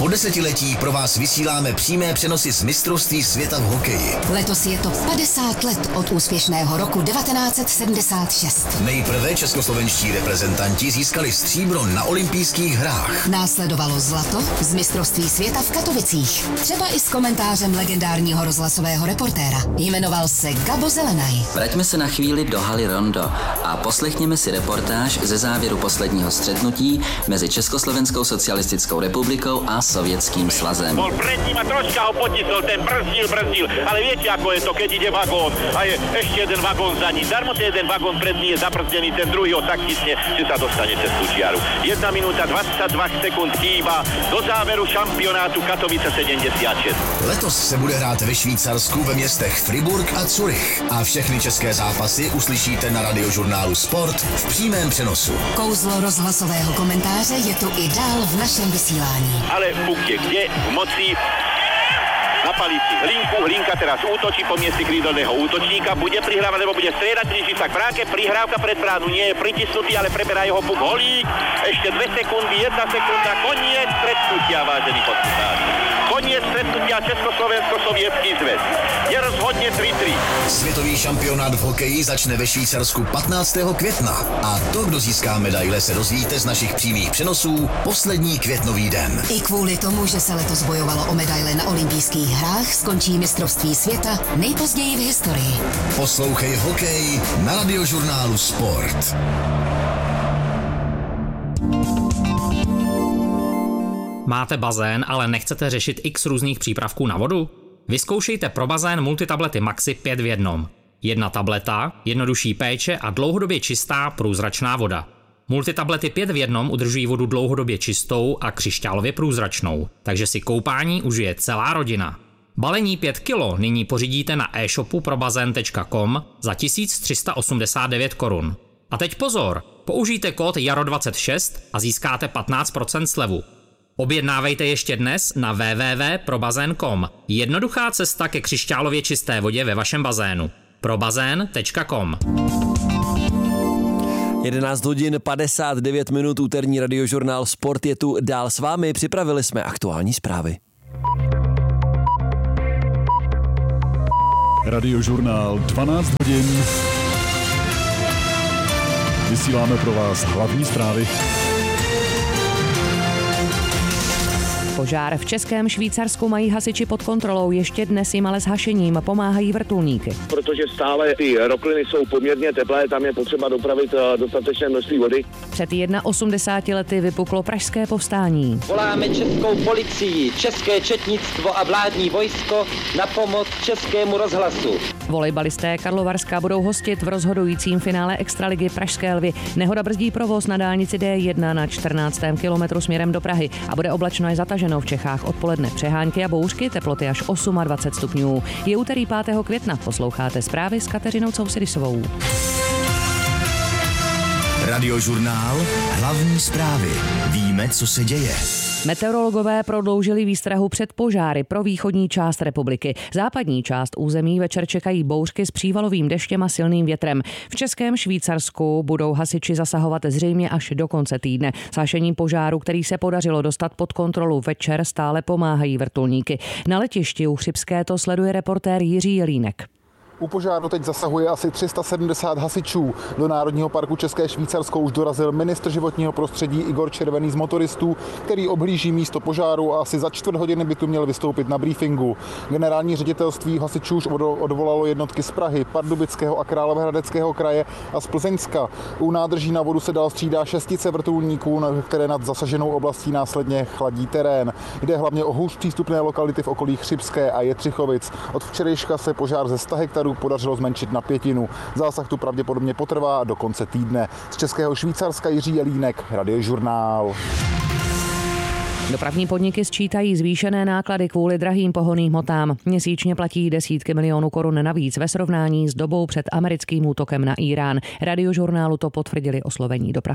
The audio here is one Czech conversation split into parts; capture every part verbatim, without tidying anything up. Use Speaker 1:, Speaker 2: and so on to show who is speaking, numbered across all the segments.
Speaker 1: Po desetiletí pro vás vysíláme přímé přenosy z mistrovství světa v hokeji.
Speaker 2: Letos je to padesát let od úspěšného roku devatenáct set sedmdesát šest.
Speaker 1: Nejprve českoslovenští reprezentanti získali stříbro na olympijských hrách.
Speaker 2: Následovalo zlato z mistrovství světa v Katovicích. Třeba i s komentářem legendárního rozhlasového reportéra. Jmenoval se Gabo Zelenaj.
Speaker 3: Vraťme se na chvíli do haly Rondo a poslechněme si reportáž ze závěru posledního střetnutí mezi Československou socialistickou republikou a Sovětským svazem.
Speaker 4: Bol pred ním a troška ho potisol, ten brzdil, brzdil, ale viete, ako je to, keď ide vagón a je ešte jeden vagón za ním. Darmo ten jeden vagón pred ním je zabrzdený, ten druhý ho tak tisne, že sa dostane cez tú čiaru. jedna minúta dvadsaťdva sekúnd chýba do záveru šampionátu Katovice sedemdesiatšesť.
Speaker 1: Letos se bude hrát ve Švýcarsku ve městech Fribourg a Zurich a všechny české zápasy uslyšíte na radiožurnálu Sport v přímém přenosu.
Speaker 2: Kouzlo rozhlasového komentáře je tu i dál v našem vysílání.
Speaker 4: Ale puk je kde? V moci. Napali si Hlinku, Hlinka teraz útočí po mieste krídelného útočníka, bude prihrávať, alebo bude striedať, blíži sa k bránke, prihrávka pred bránu, nie je pritisnutý, ale preberá jeho puk Holík, ešte dve sekundy, jedna sekunda, koniec stretnutia, vážení poslucháči. Koniec stretnutia Československo-Sovětský zväz. Je rozhodne tri tri.
Speaker 1: Světový šampionát v hokeji začne ve Švýcarsku patnáctého května a to, kdo získá medaile, se dozvíte z našich přímých přenosů poslední květnový den.
Speaker 2: I kvůli tomu, že se letos bojovalo o medaile na olympijských hrách, skončí mistrovství světa nejpozději v historii.
Speaker 1: Poslouchej hokej na radiožurnálu Sport.
Speaker 5: Máte bazén, ale nechcete řešit x různých přípravků na vodu? Vyzkoušejte pro bazén multitablety Maxi pět v jednom. Jedna tableta, jednodušší péče a dlouhodobě čistá průzračná voda. Multitablety pět v jednom udržují vodu dlouhodobě čistou a křišťálově průzračnou, takže si koupání užije celá rodina. Balení pět kilo nyní pořídíte na e-shopu probazén tečka com za tisíc tři sta osmdesát devět korun. A teď pozor, použijte kód jaro dvacet šest a získáte patnáct procent slevu. Objednávejte ještě dnes na w w w tečka probazén tečka com. Jednoduchá cesta ke křišťálově čisté vodě ve vašem bazénu. probazén tečka com.
Speaker 6: jedenáct hodin padesát devět minut, úterní radiožurnál Sport je tu dál s vámi. Připravili jsme aktuální zprávy.
Speaker 7: Radiožurnál dvanáct hodin. Vysíláme pro vás hlavní zprávy.
Speaker 8: Požár v Českém Švýcarsku mají hasiči pod kontrolou, ještě dnes jim ale s hašením pomáhají vrtulníky.
Speaker 9: Protože stále ty rokliny jsou poměrně teplé, tam je potřeba dopravit dostatečné množství vody.
Speaker 8: Před osmdesáti jednoho lety vypuklo pražské povstání.
Speaker 10: Voláme českou policii, české četnictvo a vládní vojsko na pomoc Českému rozhlasu.
Speaker 8: Volejbalisté Karlovarska budou hostit v rozhodujícím finále extraligy Pražské Lvy. Nehoda brzdí provoz na dálnici D jedna na čtrnáctém kilometru směrem do Prahy a bude oblačno i zataženo v Čechách odpoledne přehánky a bouřky, teploty až dvacet osm stupňů. Je úterý pátého května, posloucháte zprávy s Kateřinou Cousidisovou.
Speaker 1: Radiožurnál, hlavní zprávy. Víme, co se děje.
Speaker 8: Meteorologové prodloužili výstrahu před požáry pro východní část republiky. Západní část území večer čekají bouřky s přívalovým deštěm a silným větrem. V Českém Švýcarsku budou hasiči zasahovat zřejmě až do konce týdne. S hašením požáru, který se podařilo dostat pod kontrolu večer, stále pomáhají vrtulníky. Na letišti u Chřibské to sleduje reportér Jiří Jelínek.
Speaker 11: U požáru teď zasahuje asi tři sta sedmdesát hasičů. Do Národního parku České Švýcarsko už dorazil ministr životního prostředí Igor Červený z motoristů, který obhlíží místo požáru a asi za čtvrt hodiny by tu měl vystoupit na briefingu. Generální ředitelství hasičů už odvolalo jednotky z Prahy, Pardubického a Královéhradeckého kraje a z Plzeňska. U nádrží na vodu se dál střídá šestice vrtulníků, které nad zasaženou oblastí následně chladí terén. Jde hlavně o hůř přístupné lokality v okolí Chřibské a Jetřichovic. Od včerejška se požár ze sta hektarů podařilo zmenšit na pětinu. Zásah tu pravděpodobně potrvá do konce týdne. Z Českého Švýcarska Jiří Jelínek, Radiožurnál.
Speaker 8: Dopravní podniky sčítají zvýšené náklady kvůli drahým pohonným hmotám. Měsíčně platí desítky milionů korun navíc ve srovnání s dobou před americkým útokem na Irán. Radiožurnálu to potvrdili oslovení dopravci.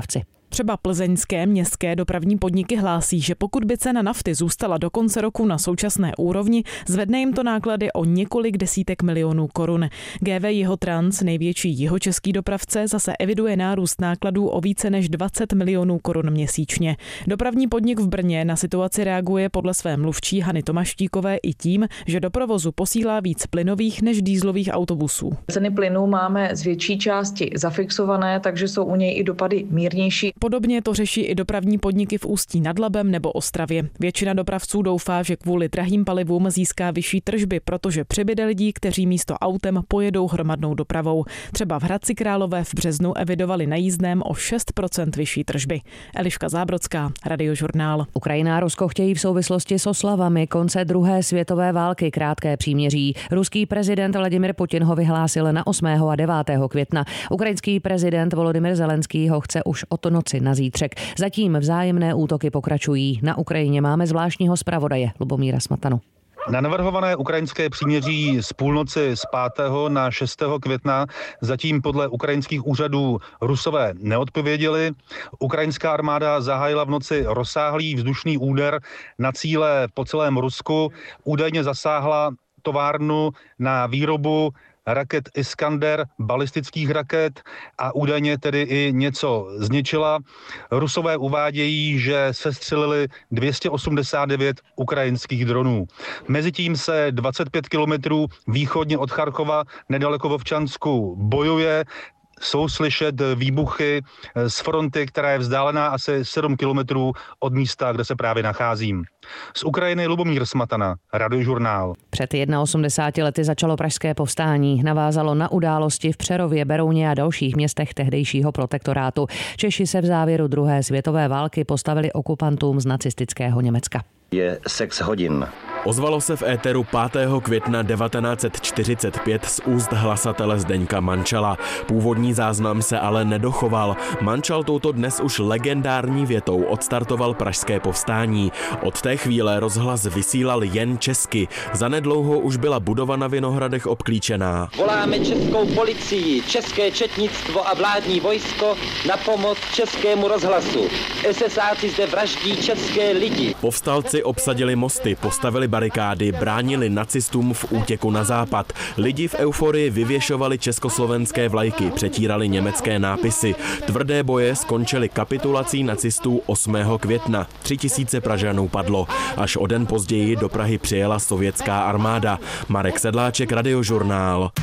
Speaker 12: Třeba plzeňské městské dopravní podniky hlásí, že pokud by cena nafty zůstala do konce roku na současné úrovni, zvedne jim to náklady o několik desítek milionů korun. G V Jihotrans, největší jihočeský dopravce, zase eviduje nárůst nákladů o více než dvacet milionů korun měsíčně. Dopravní podnik v Brně na situaci reaguje podle své mluvčí Hany Tomaštíkové i tím, že do provozu posílá víc plynových než dýzlových autobusů.
Speaker 13: Ceny plynů máme z větší části zafixované, takže jsou u něj i dopady mírnější.
Speaker 12: Podobně to řeší i dopravní podniky v Ústí nad Labem nebo Ostravě. Většina dopravců doufá, že kvůli drahým palivům získá vyšší tržby, protože přibyde lidí, kteří místo autem pojedou hromadnou dopravou. Třeba v Hradci Králové v březnu evidovali na jízdném o šest procent vyšší tržby. Eliška Zábrodská, Radiožurnál.
Speaker 8: Ukrajina a Rusko chtějí v souvislosti s oslavami konce druhé světové války krátké příměří. Ruský prezident Vladimir Putin ho vyhlásil na osmého a devátého května. Ukrajinský prezident Volodymyr Zelenský ho chce už od noci na zítřek. Zatím vzájemné útoky pokračují. Na Ukrajině máme zvláštního zpravodaje Lubomíra Smatanu.
Speaker 14: Na navrhované ukrajinské příměří z půlnoci z pátého na šestého května zatím podle ukrajinských úřadů Rusové neodpověděli. Ukrajinská armáda zahájila v noci rozsáhlý vzdušný úder na cíle po celém Rusku. Údajně zasáhla továrnu na výrobu raket Iskander, balistických raket a údajně tedy i něco zničila. Rusové uvádějí, že sestřelili dvě stě osmdesát devět ukrajinských dronů. Mezitím se dvacet pět kilometrů východně od Charkova nedaleko Vovčansku bojuje. Jsou slyšet výbuchy z fronty, která je vzdálená asi sedm kilometrů od místa, kde se právě nacházím. Z Ukrajiny Lubomír Smatana, Radiožurnál.
Speaker 8: Před osmdesáti lety začalo pražské povstání. Navázalo na události v Přerově, Berouně a dalších městech tehdejšího protektorátu. Češi se v závěru druhé světové války postavili okupantům z nacistického Německa.
Speaker 15: Je sex hodin.
Speaker 16: Ozvalo se v éteru pátého května devatenáct set čtyřicet pět z úst hlasatele Zdeňka Mančala. Původní záznam se ale nedochoval. Mančal touto dnes už legendární větou odstartoval pražské povstání. Od té chvíle rozhlas vysílal jen česky. Zanedlouho už byla budova na Vinohradech obklíčená.
Speaker 10: Voláme českou policii, české četnictvo a vládní vojsko na pomoc českému rozhlasu. esesáci zde vraždí české lidi.
Speaker 16: Povstalci obsadili mosty, postavili barikády, bránili nacistům v útěku na západ. Lidi v euforii vyvěšovali československé vlajky, přetírali německé nápisy. Tvrdé boje skončily kapitulací nacistů osmého května. Tři tisíce Pražanů padlo. Až o den později do Prahy přijela sovětská armáda. Marek Sedláček, Radiožurnál.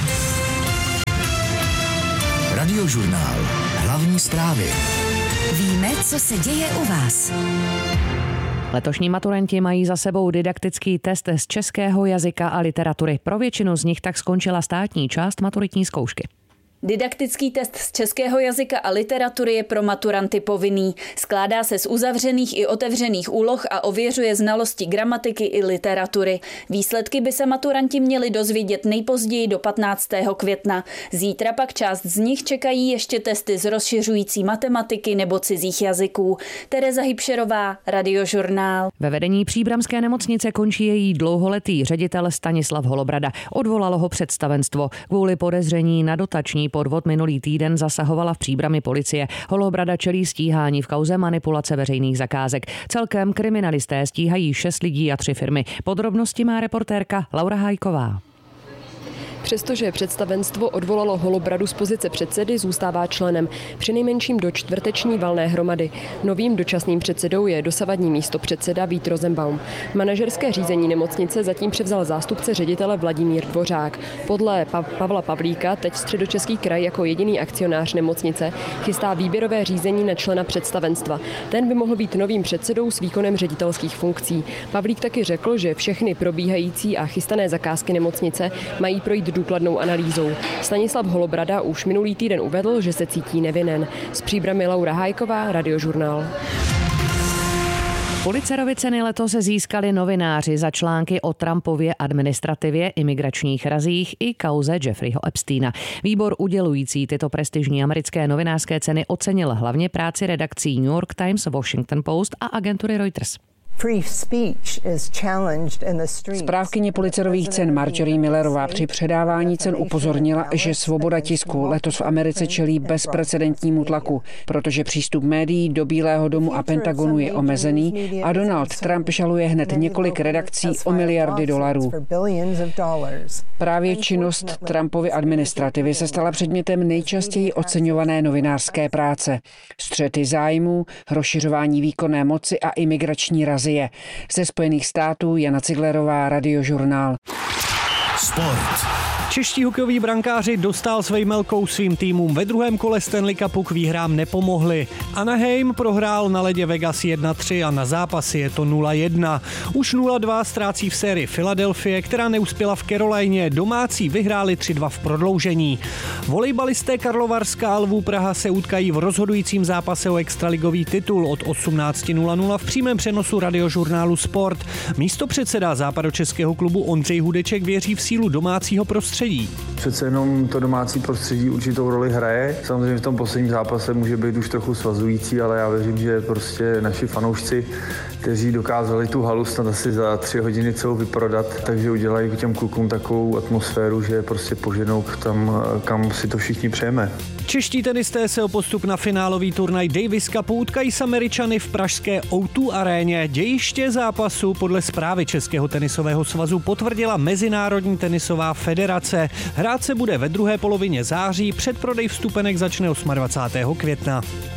Speaker 1: Radiožurnál. Hlavní zprávy.
Speaker 2: Víme, co se děje u vás.
Speaker 8: Letošní maturanti mají za sebou didaktický test z českého jazyka a literatury. Pro většinu z nich tak skončila státní část maturitní zkoušky.
Speaker 17: Didaktický test z českého jazyka a literatury je pro maturanty povinný. Skládá se z uzavřených i otevřených úloh a ověřuje znalosti gramatiky i literatury. Výsledky by se maturanti měli dozvědět nejpozději do patnáctého května. Zítra pak část z nich čekají ještě testy z rozšiřující matematiky nebo cizích jazyků. Tereza Hybšerová, Radiožurnál.
Speaker 8: Ve vedení příbramské nemocnice končí její dlouholetý ředitel Stanislav Holobrada. Odvolalo ho představenstvo. Kvůli podezření na dotační podvod minulý týden zasahovala v Příbrami policie. Holobrada čelí stíhání v kauze manipulace veřejných zakázek. Celkem kriminalisté stíhají šest lidí a tři firmy. Podrobnosti má reportérka Laura Hájková.
Speaker 18: Přestože představenstvo odvolalo Holobradu z pozice předsedy, zůstává členem, přinejmenším do čtvrteční valné hromady. Novým dočasným předsedou je dosavadní místopředseda Vít Rosenbaum. Manažerské řízení nemocnice zatím převzal zástupce ředitele Vladimír Dvořák. Podle pa- Pavla Pavlíka teď Středočeský kraj jako jediný akcionář nemocnice chystá výběrové řízení na člena představenstva. Ten by mohl být novým předsedou s výkonem ředitelských funkcí. Pavlík taky řekl, že všechny probíhající a chystané zakázky nemocnice mají projít důkladnou analýzou. Stanislav Holobrada už minulý týden uvedl, že se cítí nevinen. Z Příbramy Laura Hájková, Radiožurnál.
Speaker 8: Pulitzerovy ceny letos získali novináři za články o Trumpově administrativě, imigračních razích i kauze Jeffreyho Epsteina. Výbor udělující tyto prestižní americké novinářské ceny ocenil hlavně práci redakcí New York Times, Washington Post a agentury Reuters.
Speaker 15: Správkyně Pulitzerových cen Marjorie Millerová při předávání cen upozornila, že svoboda tisku letos v Americe čelí bezprecedentnímu tlaku, protože přístup médií do Bílého domu a Pentagonu je omezený a Donald Trump žaluje hned několik redakcí o miliardy dolarů. Právě činnost Trumpovy administrativy se stala předmětem nejčastěji oceňované novinářské práce. Střety zájmů, rozšiřování výkonné moci a imigrační razie. Ze Spojených států Jana Ciglerová, Radiožurnál.
Speaker 1: Sport.
Speaker 19: Čeští hokejoví brankáři Dostál s Vejmelkou svým týmům ve druhém kole Stanley Cupu k výhrám nepomohli. Anaheim prohrál na ledě Vegas jedna tři a na zápasy je to nula jedna. Už nula dva ztrácí v sérii Philadelphie, která neuspěla v Carolině. Domácí vyhráli tři dva v prodloužení. Volejbalisté Karlovarská a Lvů Praha se utkají v rozhodujícím zápase o extraligový titul od osmnáct nula nula v přímém přenosu Radiožurnálu Sport. Místopředseda západočeského klubu Ondřej Hudeček věří v sílu domácího prostředí.
Speaker 20: Přece jenom to domácí prostředí určitou roli hraje. Samozřejmě v tom posledním zápase může být už trochu svazující, ale já věřím, že prostě naši fanoušci, kteří dokázali tu halu snad asi za tři hodiny celou vyprodat, takže udělají těm klukům takovou atmosféru, že prostě poženou tam, kam si to všichni přejeme.
Speaker 19: Čeští tenisté se o postup na finálový turnaj Davis Cupu utkají s Američany v pražské ó dva aréně. Dějiště zápasu podle zprávy Českého tenisového svazu potvrdila Mezinárodní tenisová federace. Hrát se bude ve druhé polovině září, předprodej vstupenek začne dvacátého osmého května.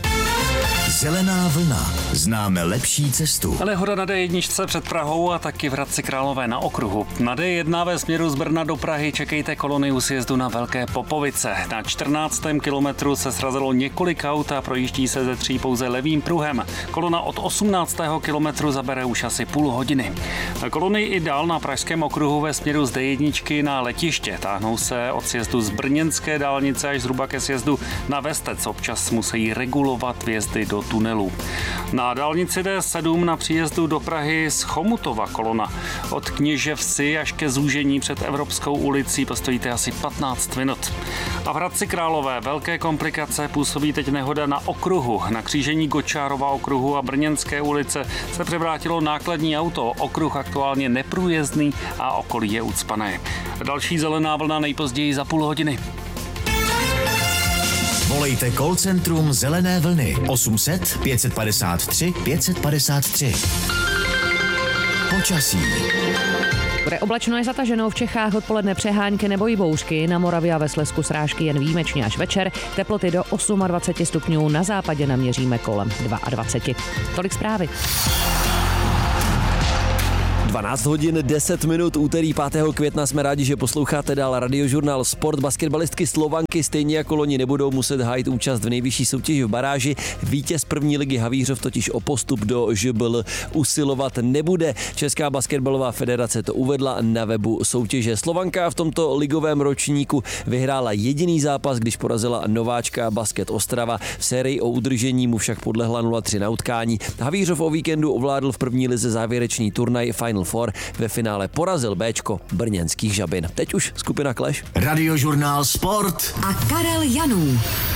Speaker 1: Zelená vlna. Známe lepší cestu.
Speaker 21: Nehoda na dé jedna před Prahou a taky v Hradci Králové na okruhu. Na dé jedna ve směru z Brna do Prahy čekejte kolony u sjezdu na Velké Popovice. Na čtrnáctém kilometru se srazilo několik aut a projíždí se ze tří pouze levým pruhem. Kolona od osmnáctého kilometru zabere už asi půl hodiny. Kolony i dál na pražském okruhu ve směru z dé jedna na letiště. Táhnou se od sjezdu z brněnské dálnice až zhruba ke sjezdu na Vestec. Občas musí regulovat vjezdy do tunelu. Na dálnici dé sedm na příjezdu do Prahy z Chomutova kolona. Od Kněževsi až ke zúžení před Evropskou ulicí postojíte asi patnáct minut. A v Hradci Králové velké komplikace působí teď nehoda na okruhu. Na křížení Gočárova okruhu a Brněnské ulice se převrátilo nákladní auto. Okruh aktuálně neprůjezdný a okolí je ucpané. Další zelená vlna nejpozději za půl hodiny.
Speaker 1: Volejte call centrum Zelené vlny osm set pět padesát tři pět padesát tři. Počasí.
Speaker 8: Bude oblačno je zataženo, v Čechách odpoledne přehánky nebo i bouřky, na Moravě a ve Slezsku srážky jen výjimečně až večer, teploty do dvacet osm stupňů, na západě naměříme kolem dvacet dva. Tolik zprávy.
Speaker 6: dvanáct hodin deset minut, úterý pátého května, jsme rádi, že posloucháte dál Radiožurnál Sport. Basketbalistky Slovanky stejně jako loni nebudou muset hájit účast v nejvyšší soutěži v baráži. Vítěz první ligy Havířov totiž o postup do Ž B L usilovat nebude. Česká basketbalová federace to uvedla na webu soutěže. Slovanka v tomto ligovém ročníku vyhrála jediný zápas, když porazila nováčka Basket Ostrava. V sérii o udržení mu však podlehla nula tři na utkání. Havířov o víkendu ovládl v první lize závěrečný turnaj Final Four, ve finále porazil Béčko brněnských Žabin. Teď už skupina Clash.
Speaker 1: Radiožurnál Sport
Speaker 2: a Karel Janů.